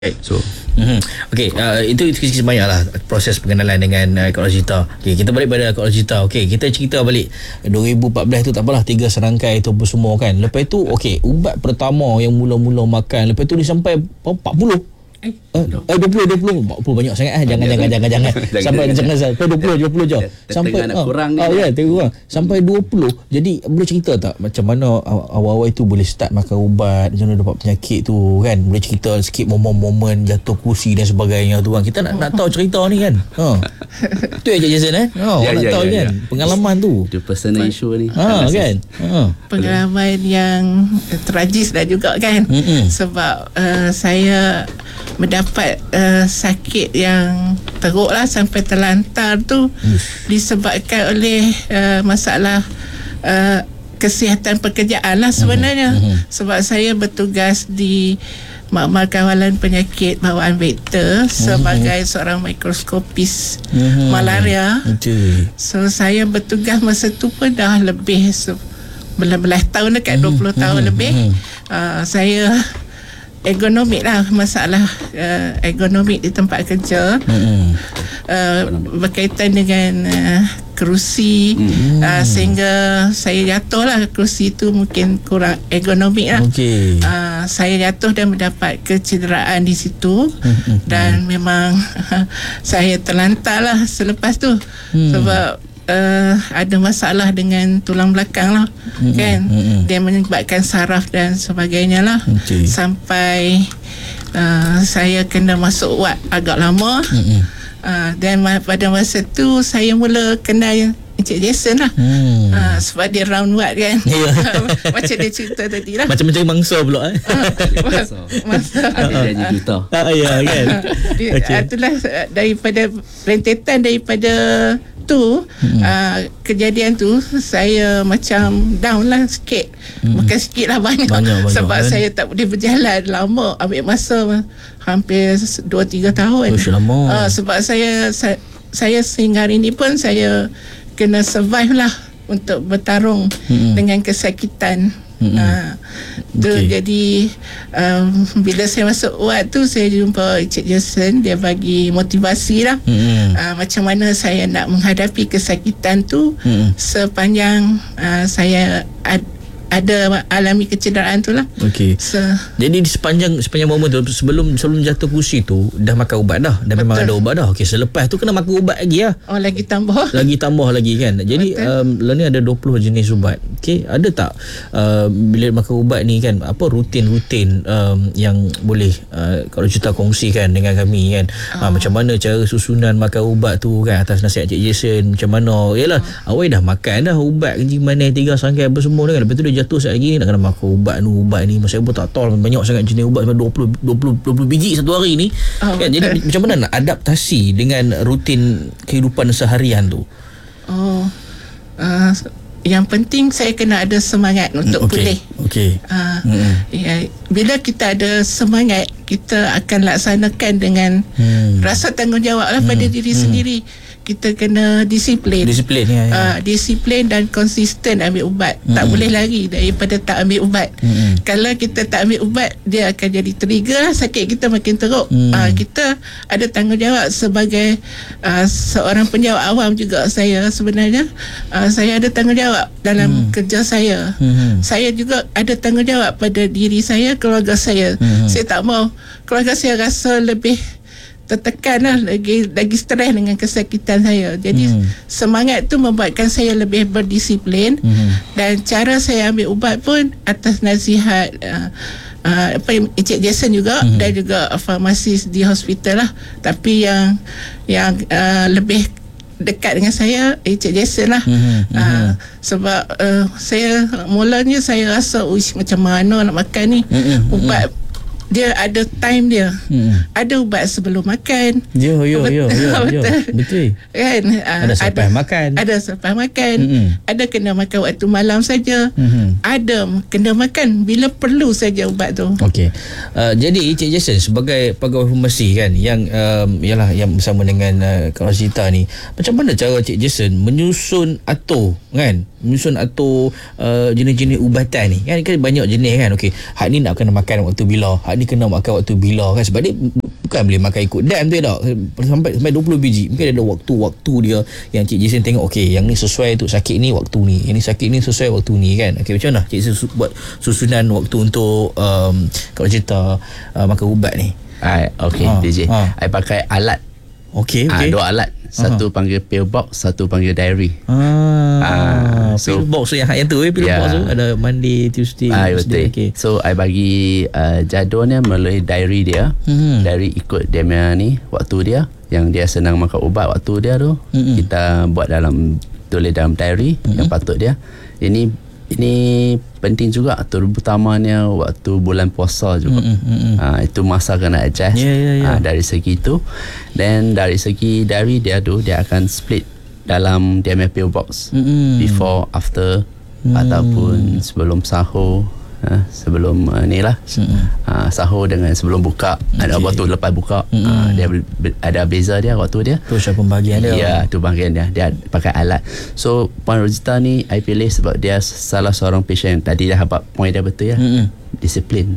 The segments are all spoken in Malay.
So Okey, itu kisah banyak lah proses pengenalan dengan Kak Rosita. Okey, kita balik pada Kak Rosita. Okey, kita cerita balik 2014 tu tak apalah, 3 serangkai tu apa semua kan. Lepas tu okey, ubat pertama yang mula-mula makan, lepas tu dia sampai 40. 20 banyak sangat jangan sampai sampai 20 je sampai kurang ni kurang sampai 20. Jadi boleh cerita tak macam mana awal-awal itu boleh start makan ubat, macam mana dapat penyakit tu kan? Boleh cerita sikit momen-momen jatuh kursi dan sebagainya tu kan. Kita nak tahu cerita ni kan. Tu je Jason nak tahu kan pengalaman tu, the personal issue ni kan. Pengalaman yang tragis dah juga kan. Sebab saya mendapat sakit yang teruk lah sampai terlantar tu disebabkan oleh masalah kesihatan pekerjaan lah sebenarnya. Sebab saya bertugas di Makmal Kawalan Penyakit Bawaan Vektor sebagai seorang mikroskopis malaria. So saya bertugas masa tu pun dah lebih 19 tahun dekat 20 tahun lebih. Saya ergonomik lah, masalah ergonomik di tempat kerja, berkaitan dengan kerusi, sehingga saya jatuh lah, kerusi tu mungkin kurang ergonomik lah. Saya jatuh dan mendapat kecederaan di situ, dan memang saya terlantar lah selepas tu, sebab ada masalah dengan tulang belakang lah, kan. Dia menyebabkan saraf dan sebagainya lah, sampai saya kena masuk ward agak lama. Dan pada masa tu saya mula kenal Encik Jason lah. Sebab dia round ward kan. Macam dia cerita tadi lah, macam mencari mangsa pula mangsa dia jadi duta. Ya kan. Itulah daripada rentetan daripada tu, kejadian tu saya macam down lah sikit. Bukan sikit lah, banyak sebab kan? Saya tak boleh berjalan lama, ambil masa hampir 2-3 tahun. Sebab saya sehingga hari ni pun saya kena survive lah untuk bertarung dengan kesakitan. Jadi bila saya masuk ward tu, saya jumpa Encik Jason. Dia bagi motivasi lah, macam mana saya nak menghadapi kesakitan tu sepanjang saya ada alami kecederaan tu lah. Jadi di sepanjang momen tu, sebelum jatuh kursi tu dah makan ubat dah, dan memang ada ubat dah. Selepas tu kena makan ubat lagi lah. Lagi tambah lagi kan. Jadi lah ni ada 20 jenis ubat. Ada tak bila makan ubat ni kan, apa rutin-rutin yang boleh kalau cerita kongsikan dengan kami kan, macam mana cara susunan makan ubat tu kan, atas nasihat Cik Jason. Macam mana, yalah awak dah makan dah ubat kencing manis 3 serangkai apa semua kan, lepas tu dia jatuh sekali lagi nak kena makan ubat ni. Masa pun tak tahu banyak sangat jenis ubat, 20 biji satu hari ni kan. Jadi macam mana nak adaptasi dengan rutin kehidupan seharian tu? Yang penting saya kena ada semangat untuk pulih. Bila kita ada semangat, kita akan laksanakan dengan rasa tanggungjawab lah pada diri sendiri. Kita kena disiplin dan konsisten ambil ubat. Tak boleh lari daripada tak ambil ubat. Kalau kita tak ambil ubat, dia akan jadi trigger lah, sakit kita makin teruk. Kita ada tanggungjawab sebagai seorang penjawat awam juga. Saya sebenarnya saya ada tanggungjawab dalam kerja saya. Saya juga ada tanggungjawab pada diri saya, keluarga saya. Saya tak mau keluarga saya rasa lebih tertekan lah, lagi stres dengan kesakitan saya. Jadi semangat tu membuatkan saya lebih berdisiplin. Dan cara saya ambil ubat pun atas nasihat Encik Jason juga, dan juga farmasis di hospital lah. Tapi yang lebih dekat dengan saya Encik Jason lah. Sebab saya mulanya saya rasa macam mana nak makan ni. Ubat dia ada time dia. Ada ubat sebelum makan. Betul. Kan? Ada selepas makan. Ada kena makan waktu malam saja. Ada kena makan bila perlu saja ubat tu. Jadi Encik Jason sebagai pegawai farmasi kan, yang ialah yang bersama dengan Kak Rosita ni, macam mana cara Encik Jason menyusun atur kan, jenis-jenis ubatan ni kan banyak jenis kan. Hak ni nak kena makan waktu bila, hak ni kena makan waktu bila kan, sebab dia bukan boleh makan ikut dam tu tak, sampai 20 biji. Mungkin ada waktu dia yang Cik Jason tengok, okey yang ni sesuai untuk sakit ni waktu ni, yang ni sakit ni sesuai waktu ni kan. Okey, macam mana Cik Jason buat susunan waktu untuk kalau cerita makan ubat ni? Okey DJ, I pakai alat. Okey. 2 alat. Satu panggil pill box, satu panggil diary. So, pill box yang tu pill box tu ada Monday, Tuesday, Wednesday. Okay. So I bagi jadualnya melalui diary dia. Diary ikut dia punya ni waktu dia, yang dia senang makan ubat waktu dia tu. Kita buat tulis dalam diary yang patut dia. Ini penting juga, terutamanya waktu bulan puasa juga. Itu masa kena adjust. Dari segi itu. Dan dari segi diary dia tu, dia akan split dalam dia punya pill box. Before, after, ataupun sebelum sahur, sebelum ni lah, sahur dengan sebelum buka. Ada waktu lepas buka. Dia ada beza dia waktu dia. Tu macam pembagian dia. Ya, tu bahagian dia. Dia pakai alat. So Puan Rosita ni I pilih sebab dia salah seorang patient. Tadi dah dapat point dia betul ya. Disiplin.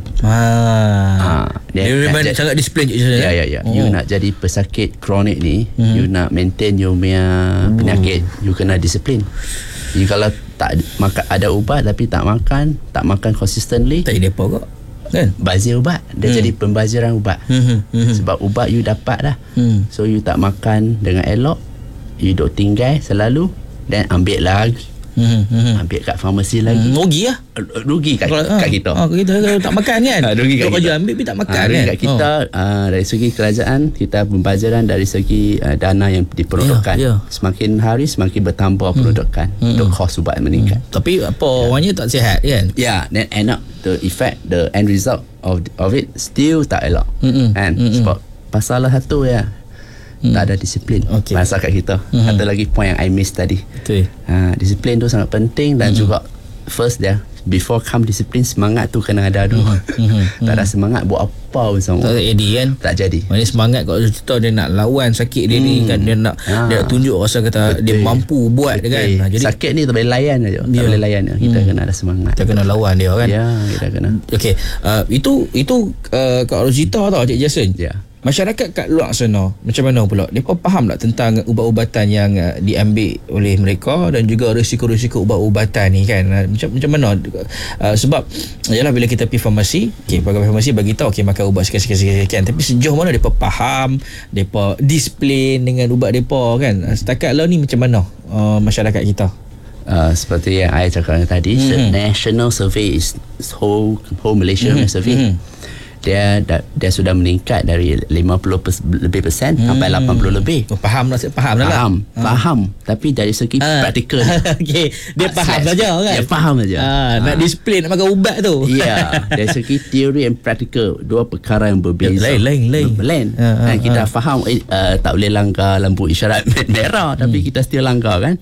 Dia memang sangat disiplin. Ya. You nak jadi pesakit kronik ni, you nak maintain you punya penyakit, you kena disiplin. You kalau tak makan, ada ubat tapi tak makan consistently, tak ada apa kok kan, bazir ubat. Dia jadi pembaziran ubat. Sebab ubat you dapat dah. So you tak makan dengan elok, you duk tinggal selalu, dan ambil lagi. Ambil kat farmasi lagi. Rugi lah. Rugi kat kita. Kita tak makan kan. Rugi kat kita. Ambil tapi tak makan rugi kan. Kat kita dari segi kerajaan, kita pembaziran dari segi dana yang diperlukan. Semakin hari semakin bertambah peruntukan untuk kos ubat meningkat. Tapi apa orangnya tak sihat kan. Then end up the effect, the end result of it still tak elok. Kan? Sebab masalah satu ya, tak ada disiplin. Masa kat kita. Ada lagi point yang I miss tadi. Disiplin tu sangat penting. Dan juga first dia, before come disiplin, semangat tu kena ada dulu. Tak ada semangat buat apa pun sama. Tak jadi kan. Tak jadi. Maksudnya semangat kalau cerita dia nak lawan sakit dia ni kan, dia nak dia nak tunjuk rasa kata dia mampu buat kan. Jadi sakit ni tak boleh layan aja. Tak boleh layan. Kita kena ada semangat. Kita kena lawan dia kan. Ya, kita kena. Okey, itu Kak Rosita tau Cik Jason. Masyarakat kat luar sana macam mana pula? Mereka faham tak tentang ubat-ubatan yang diambil oleh mereka, dan juga risiko-risiko ubat-ubatan ni kan? Macam mana? Sebab yalah, bila kita pergi farmasi, pegawai farmasi bagi tahu makan ubat sekian-sekian, tapi sejauh mana mereka faham, mereka disiplin dengan ubat mereka kan? Setakat lah ni macam mana masyarakat kita? Seperti yang I cakap tadi, national survey is whole Malaysia survey. Dia sudah meningkat dari 50% sampai 80 lebih. Faham lah lah. Faham. Tapi dari segi praktikal. Dia faham saja kan. Dia faham saja. Nak disiplin nak makan ubat tu. Dari segi teori and praktikal, dua perkara yang berbeza. Lain. Kita faham tak boleh langgar lampu isyarat merah, tapi kita still langgar kan.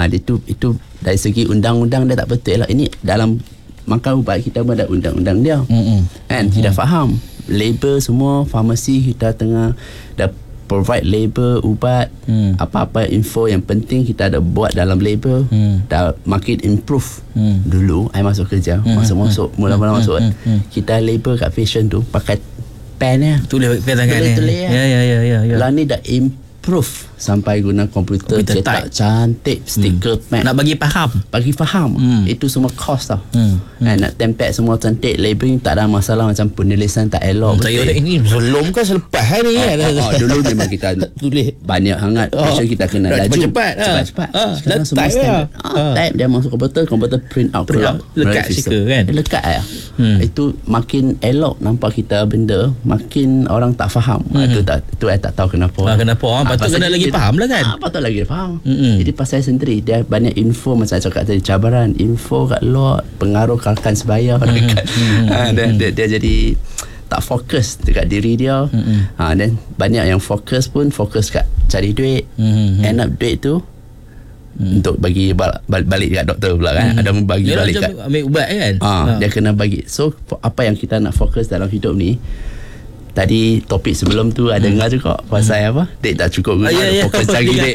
Itu dari segi undang-undang dia tak betul lah. Ini dalam makan ubat kita pun ada undang-undang dia. Kan kita faham label semua, farmasi kita tengah dah provide label ubat, apa-apa info yang penting kita ada buat dalam label. Dah makin improve. Dulu I masuk kerja, mula-mula masuk kita label kat patient tu pakai pen ya, tulis pen tangan ni. Ya. Lah ni dah improve sampai guna komputer cetak cantik, stiker pen. Nak bagi faham. Itu semua cost tau. Nak tempel semua cantik, labeling tak ada masalah, macam penulisan tak elok. Ini belum kan selepas ni kan. Dulu memang kita tulis banyak sangat, kita kena laju cepat. Sekarang semua standard. Type dia masuk komputer print out keluar. Lekat stiker kan. Lekat ya. Itu makin elok nampak kita benda, makin orang tak faham. Itu I tak tahu kenapa. Patut kena lagi faham lah kan. Patut lagi faham. Jadi pasal sendiri dia banyak info, macam saya cakap tadi, cabaran info kat luar, pengaruh kalkan sebaya dia jadi tak fokus dekat diri dia. Dan banyak yang fokus kat cari duit. End up duit tu untuk bagi balik dekat doktor pula kan. Ada membagi balik kat ambil ubat kan. Dia kena bagi. So apa yang kita nak fokus dalam hidup ni, tadi topik sebelum tu ada dengar juga pasal apa? Duit tak cukup guna, fokus cari duit.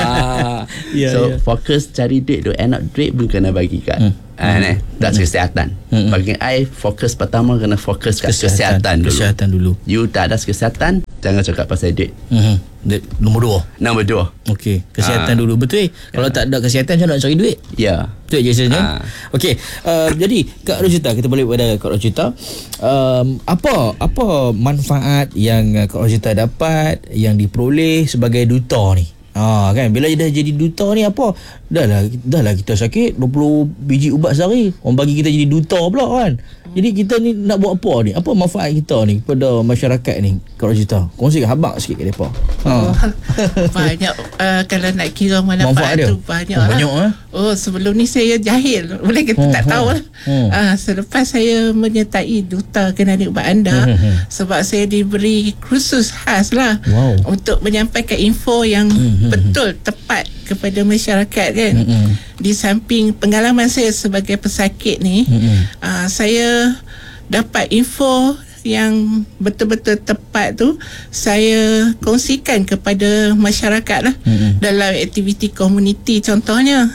Fokus cari duit tu, end up duit pun kena bagi kat that's kesihatan. Bagi I, fokus pertama kena fokus kat kesihatan dulu. You tak ada kesihatan, jangan cakap pasal duit. Nombor dua. Okey, kesihatan dulu. Betul. Kalau tak ada kesihatan, macam nak cari duit? Ya. Betul je sebenarnya. Okey, jadi Kak Rosita, kita balik pada Kak Rosita. Apa manfaat yang Kak Rosita dapat, yang diperoleh sebagai duta ni? Kan bila dah jadi duta ni, apa dah lah kita sakit 20 biji ubat sehari, orang bagi kita jadi duta pula kan. Jadi kita ni nak buat apa ni? Apa manfaat kita ni kepada masyarakat ni, Kak Rosita? Kongsikan habaq sikit kat depa. Banyak kalau nak kira manfaat tu banyak. Sebelum ni saya jahil, boleh kita tak tahu lah. Selepas saya menyertai Duta Kenali Ubat Anda, sebab saya diberi kursus khas lah untuk menyampaikan info yang betul, tepat kepada masyarakat kan. Di samping pengalaman saya sebagai pesakit ni, saya dapat info yang betul-betul tepat tu saya kongsikan kepada masyarakat lah. Dalam aktiviti komuniti contohnya,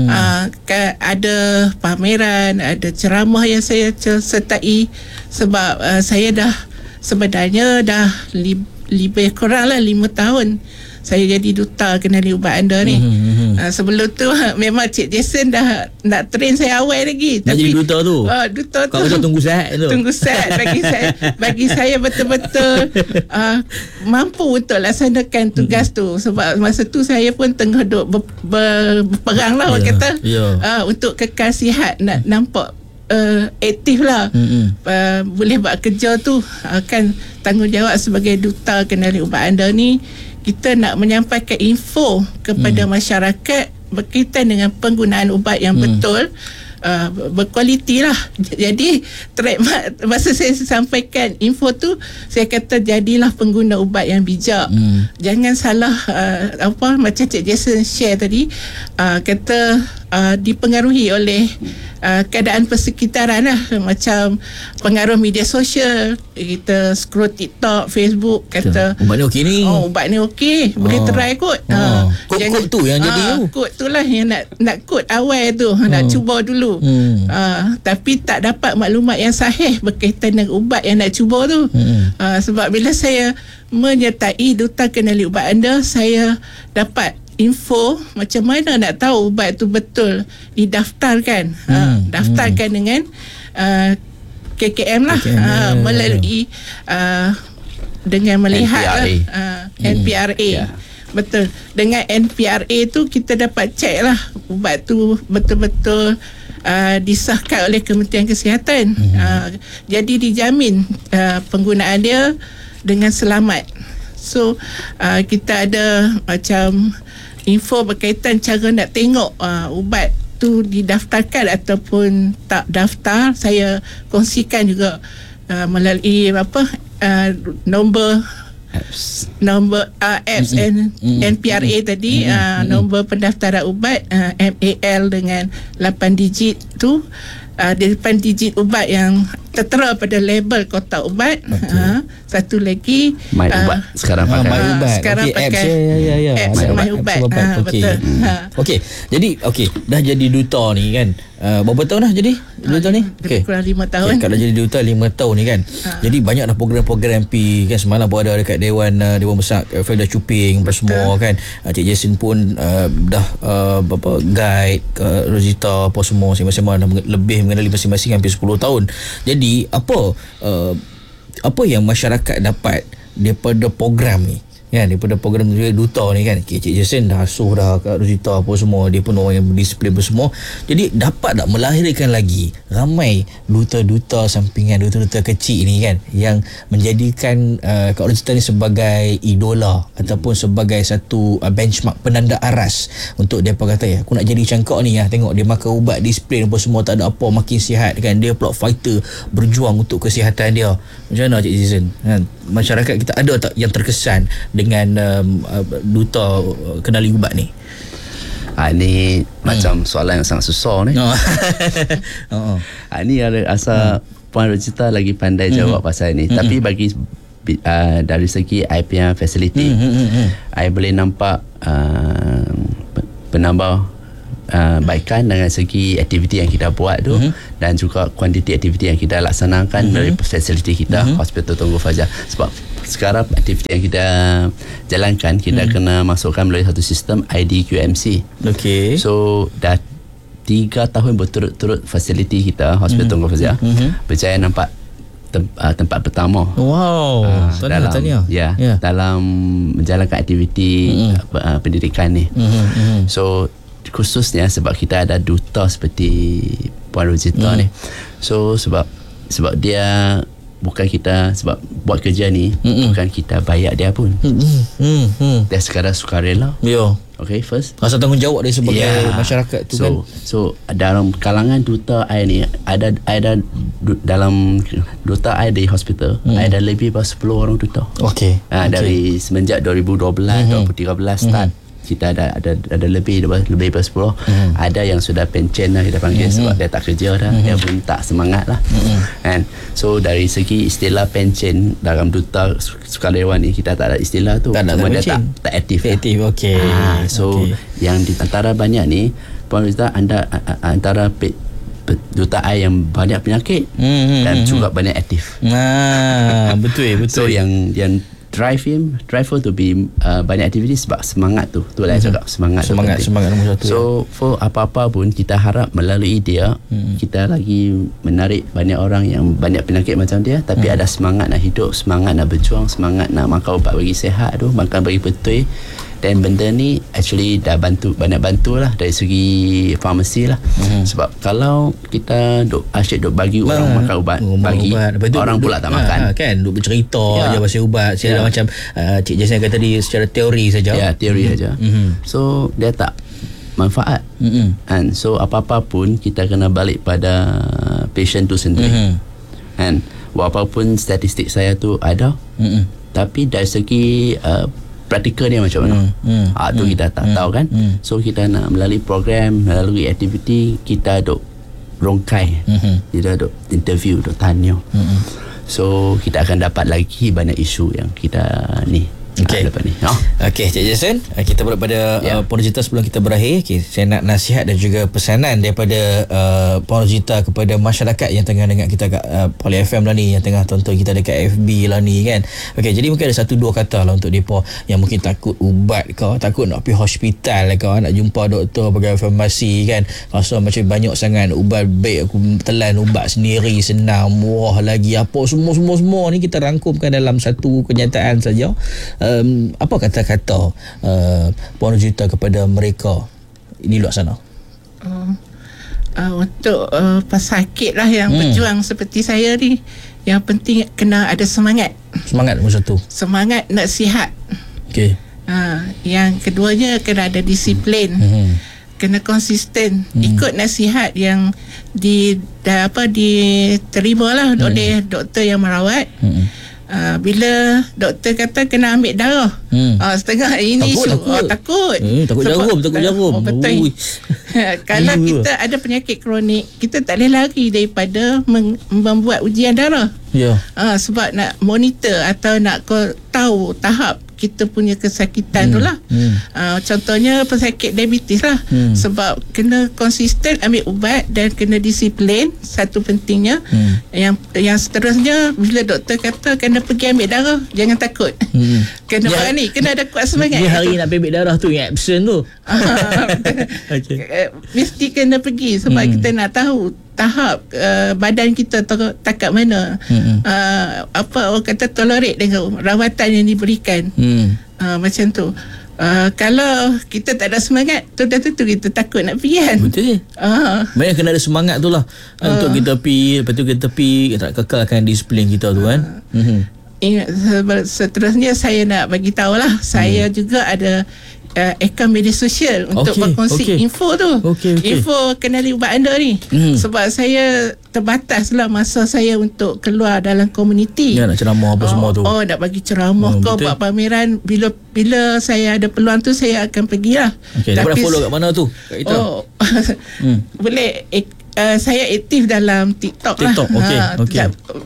ada pameran, ada ceramah yang saya sertai, sebab saya dah sebenarnya dah lebih kurang lah 5 tahun saya jadi Duta Kenali Ubat Anda ni. Sebelum tu memang Cik Jason dah nak train saya awal lagi. Nak jadi duta tu? Duta tu. Kau tunggu set tu. Tunggu set bagi saya betul-betul mampu untuk laksanakan tugas tu. Sebab masa tu saya pun tengah duk berperang lah orang kata. Untuk kekal sihat, nak nampak aktif lah. Boleh buat kerja tu. Kan tanggungjawab sebagai Duta Kenali Ubat Anda ni, kita nak menyampaikan info kepada masyarakat berkaitan dengan penggunaan ubat yang betul, berkualiti lah. Jadi trademark masa saya sampaikan info tu, saya kata jadilah pengguna ubat yang bijak. Jangan salah macam Cik Jason share tadi, kata dipengaruhi oleh keadaan persekitaran lah, macam pengaruh media sosial. Kita scroll TikTok, Facebook, kata ubat ni okey ni, ubat ni okey, boleh try kot. Kod tu yang jadi kod tu lah yang nak kod awal tu, nak cuba dulu. Tapi tak dapat maklumat yang sahih berkaitan dengan ubat yang nak cuba tu. Sebab bila saya menyertai Duta Kenali Ubat Anda, saya dapat info macam mana nak tahu ubat tu betul didaftarkan. Daftarkan dengan KKM lah, melalui dengan melihat NPRA. Betul. Dengan NPRA tu kita dapat cek lah ubat tu betul-betul disahkan oleh Kementerian Kesihatan. Jadi dijamin penggunaan dia dengan selamat. So kita ada macam info berkaitan cara nak tengok ubat tu didaftarkan ataupun tak daftar. Saya kongsikan juga melalui nombor apps NPRA tadi, nombor pendaftaran ubat MAL dengan 8 digit tu, 8 digit ubat yang tertera pada label kotak ubat. Satu lagi My Ubat sekarang pakai. Sekarang pakai apps My Ubat. Betul. Okey. Jadi dah jadi duta ni kan. Berapa tahun dah jadi duta ni? Kurang 5 tahun. Kalau dah jadi duta 5 tahun ni kan. Jadi banyak dah program-program MP kan. Semalam pun ada dekat Dewan Besar Felda Cuping semua kan. Cik Jason pun dah guide Rosita apa semua, masing-masing dah lebih mengenali masing-masing hampir 10 tahun. Jadi apa yang masyarakat dapat daripada program ni kan, daripada program duta ni kan. Cik Jason dah asuh dah kat Rosita apa semua, dia pun orang yang berdisiplin apa semua. Jadi dapat tak melahirkan lagi ramai duta-duta sampingan, duta-duta kecil ni kan, yang menjadikan Kak Rosita ni sebagai idola ataupun sebagai satu benchmark, penanda aras untuk dia kata, aku nak jadi macam kau ni ya. Tengok dia makan ubat, disiplin apa semua, tak ada apa, makin sihat kan. Dia pula fighter, berjuang untuk kesihatan dia. Macam mana Cik Jason kan? Masyarakat kita ada tak yang terkesan dengan Duta Kenali Ubat ni? Ni macam soalan yang sangat susah ni. Ni ada asal Puan Rosita lagi pandai jawab pasal ni. Tapi dari segi I punya facility, I boleh nampak penambah baikan dengan segi aktiviti yang kita buat tu, dan juga kuantiti aktiviti yang kita laksanakan dari fasiliti kita, Hospital Tunku Fajar. Sebab sekarang aktiviti yang kita jalankan, kita kena masukkan melalui satu sistem IDQMC. Okey. So dah 3 tahun berturut-turut fasiliti kita, Hospital Tunku Fajar, berjaya nampak tempat pertama. Wow. Dalam menjalankan aktiviti pendidikan ni. So khususnya sebab kita ada duta seperti Puan Rosita ni. So sebab dia bukan kita, sebab buat kerja ni bukan kita bayar dia pun. Dia sekadar sukarela. Okay, first rasa tanggungjawab dia sebagai masyarakat tu kan. So dalam kalangan duta I ni, ada dalam duta I di hospital, ada lebih daripada 10 orang duta. Okey. Dari semenjak 2012 2013 start, kita ada lebih daripada 10. Ada yang sudah pencen lah kita panggil, sebab dia tak kerja dah, dia pun tak semangat lah. And so dari segi istilah pencen dalam duta sukarelawan ni, kita tak ada istilah tu. Cuma dia tak aktif. Okey. So yang di antara banyak ni, Puan Rosita, antara duta I yang banyak penyakit dan juga banyak aktif. Betul. So yang drive to be banyak aktiviti, sebab semangat tu lah cakap, semangat nombor 1. So for apa-apa pun, kita harap melalui dia kita lagi menarik banyak orang yang banyak penyakit macam dia, tapi ada semangat nak hidup, semangat nak berjuang, semangat nak makan ubat bagi sihat tu, makan bagi betul. Dan benda ni actually dah banyak bantu lah dari segi farmasi lah. Sebab kalau kita asyik duk bagi orang makan ubat pagi, orang pula tak makan kan, duk bercerita je pasal ubat. Saya macam Cik Jason kata tadi secara teori saja. Teori saja. So dia tak manfaat. And so apa-apa pun kita kena balik pada patient tu sendiri. And walaupun statistik saya tu ada, tapi dari segi praktikal dia macam mana, tu kita tak tahu kan. So kita nak melalui program, melalui aktiviti, kita duk rongkai, kita duk interview, duk tanya. So kita akan dapat lagi banyak isu yang kita ni lepas ni. Okey, Cik Jason, kita berada pada Puan Rosita. Sebelum kita berakhir, saya nak nasihat dan juga pesanan daripada Puan Rosita kepada masyarakat yang tengah dengar kita kat Poli FM lah ni, yang tengah tonton kita dekat FB lah ni kan. Okey, jadi mungkin ada 1-2 kata lah untuk mereka yang mungkin takut ubat ke, takut nak pergi hospital ke, nak jumpa doktor, pegawai farmasi kan, rasa macam banyak sangat ubat, baik aku telan ubat sendiri, senang, murah lagi, apa semua ni kita rangkumkan dalam satu kenyataan saja. Apa kata-kata Puan Rosita kepada mereka di luar sana? Untuk pesakit lah yang berjuang seperti saya ni, yang penting kena ada semangat nombor 1. Semangat nak sihat. Okey. Yang keduanya kena ada disiplin. Kena konsisten ikut nasihat yang diterima lah oleh doktor yang merawat. Bila doktor kata kena ambil darah, setengah ini takut jarum. Betul. Kalau kita ada penyakit kronik, kita tak boleh lari daripada membuat ujian darah. Sebab nak monitor atau nak tahu tahap kita punya kesakitan tu lah. Contohnya pesakit diabetes lah. Sebab kena konsisten ambil ubat dan kena disiplin, satu pentingnya. Yang seterusnya, bila doktor kata kena pergi ambil darah, jangan takut. Kena berani, kena ada kuat semangat. Dia hari nak ambil darah tu yang absent tu. Mesti kena pergi, sebab kita nak tahu tahap badan kita takat mana, apa orang kata tolerate dengan rawatan yang diberikan. Macam tu. Kalau kita tak ada semangat, tu dah tentu kita takut nak pergi kan. Betul. Banyak kena ada semangat tu lah untuk kita pergi. Lepas tu kita pergi, kita nak kekalkan disiplin kita tu kan. Seterusnya saya nak bagi tahu lah, saya juga ada akaun media sosial untuk berkongsi info tu. Info kenali ubat anda ni. Sebab saya terbatas lah masa saya untuk keluar dalam komuniti. Nak ceramah apa semua tu. Nak bagi ceramah ke, buat pameran. Bila saya ada peluang tu, saya akan pergi lah. Dapat follow kat mana tu? Boleh saya aktif dalam TikTok lah. Okey.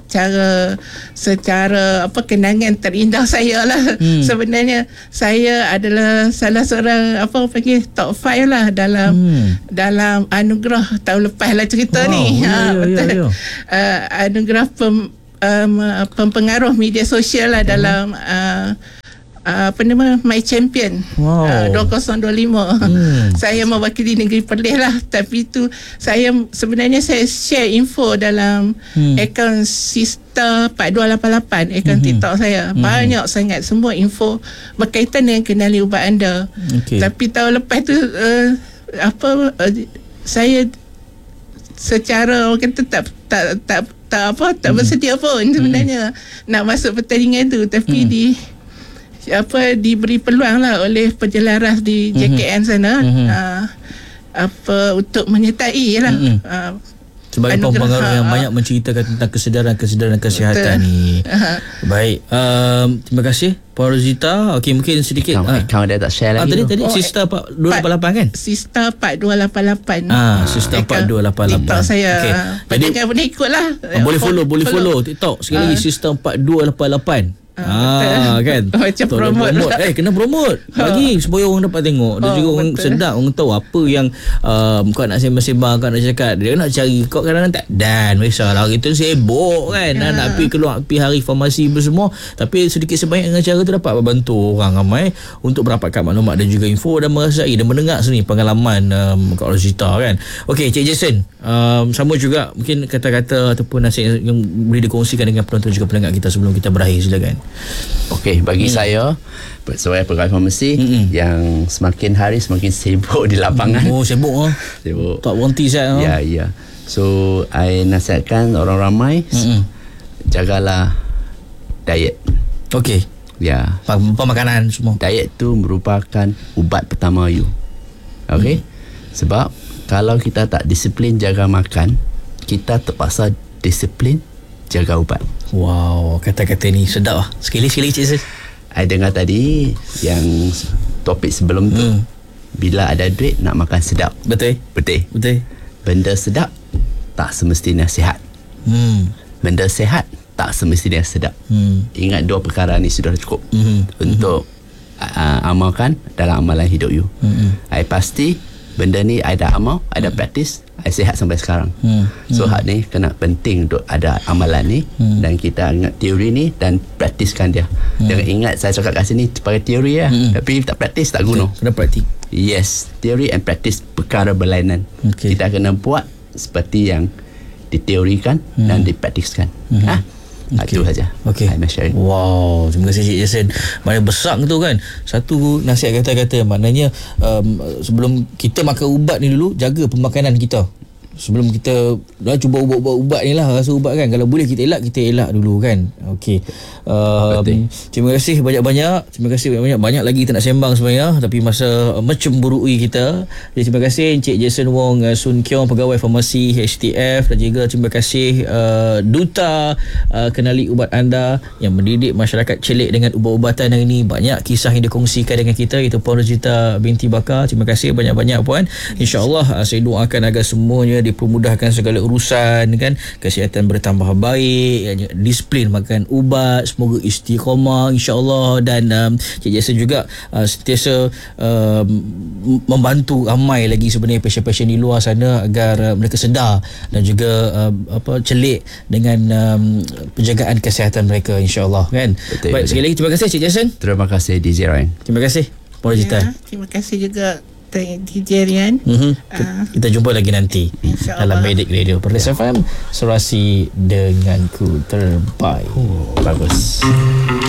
Secara kenangan terindah saya lah. Sebenarnya saya adalah salah seorang top 5 lah dalam anugerah tahun lepas lah cerita ni. Betul. Anugerah pempengaruh media sosial lah dalam My Champion 2025. Saya mewakili negeri Perlis lah, tapi tu saya share info dalam akaun Sister 4288, akaun TikTok saya. Banyak sangat semua info berkaitan dengan kenali ubat anda. Tapi tahun lepas tu saya secara orang kata tak bersedia pun sebenarnya nak masuk pertandingan tu, tapi diberi peluang lah oleh penjelaras di JKN sana untuk menyertai lah sebagai pengaruh yang banyak menceritakan tentang kesedaran kesihatan ni. Baik, terima kasih Puan Rozita. Okey, mungkin sedikit akaun dia tak share lagi. Tadi Sister 4288 kan? Sister 4288. Sister 4288. TikTok saya. Jadi boleh ikut lah. Boleh follow TikTok. Sekali lagi Sister 4288. Kan macam promote. Kena promote bagi supaya orang dapat tengok. Dan juga orang sedap, orang tahu apa yang kau nak sembang-sembang, kau nak cakap. Dia nak cari kau kadang-kadang tak dan risaulah kita sibuk kan, nak pergi hari formasi semua, tapi sedikit sebanyak dengan cara tu dapat membantu orang ramai untuk mendapatkan maklumat dan juga info dan merasai dan mendengar sini pengalaman Kak Rozita kan. Okey, Cik Jason, sama juga mungkin kata-kata ataupun nasihat yang boleh dikongsikan dengan penonton juga pendengar kita sebelum kita berakhir, silakan. Okey, bagi saya sebagai pegawai farmasi yang semakin hari semakin sibuk di lapangan. Sibuk tak berhenti saya. Ya. So I nasihatkan orang ramai jagalah diet. Okey. Ya. Pemakanan semua. Diet tu merupakan ubat pertama you. Okey. Sebab kalau kita tak disiplin jaga makan, kita terpaksa disiplin jaga ubat. Wow, kata-kata ni sedap lah. Sekali Cik Sis. I dengar tadi yang topik sebelum tu, bila ada duit nak makan sedap. Betul. Benda sedap tak semestinya sihat. Benda sihat tak semestinya sedap. Ingat dua perkara ni sudah cukup untuk amalkan dalam amalan hidup you. I pasti benda ni I dah amal, I dah praktis, I sihat sampai sekarang. So hak ni kena penting untuk ada amalan ni, dan kita ingat teori ni dan praktiskan dia. Jangan ingat saya cakap kat sini sebagai teori lah, tapi tak praktis tak guna. Kena praktik. Yes, teori and praktis perkara berlainan. Kita kena buat seperti yang diteorikan dan dipraktiskan. Itu saja. Wow, terima kasih Cik Jason. Mana besar tu kan. Satu nasihat kata-kata, maknanya sebelum kita makan ubat ni dulu, jaga pemakanan kita. Sebelum kita cuba ubat ni lah, rasa ubat kan, kalau boleh kita elak dulu kan. Okey. Terima kasih banyak-banyak. Terima kasih banyak-banyak. Banyak lagi kita nak sembang sebenarnya, tapi masa mencemburui kita. Jadi terima kasih Encik Jason Wong Sun Kiong, pegawai farmasi HTF, dan juga terima kasih Duta Kenali Ubat Anda yang mendidik masyarakat celik dengan ubat-ubatan hari ini. Banyak kisah yang dikongsikan dengan kita, iaitu Puan Rozita binti Bakar. Terima kasih banyak-banyak Puan. InsyaAllah saya doakan agar semuanya dipermudahkan segala urusan kan, kesihatan bertambah baik, disiplin makan ubat, semoga istiqamah insya-Allah. Dan Cik Jason juga sentiasa membantu ramai lagi sebenarnya pasien-pasien di luar sana agar mereka sedar dan juga celik dengan penjagaan kesihatan mereka insya-Allah kan. Baik, sekali lagi terima kasih Cik Jason. Terima kasih DJ Ryan. Terima kasih Puan Rozita. Terima kasih juga DJ Rian. Kita jumpa lagi nanti dalam Medic Radio Perlis FM, serasi denganku terbaik. Bagus.